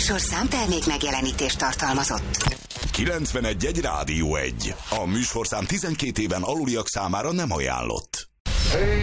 műsorszám termék megjelenítést tartalmazott. 91.1 Rádió 1. A műsorszám 12 éven aluliak számára nem ajánlott. Hey,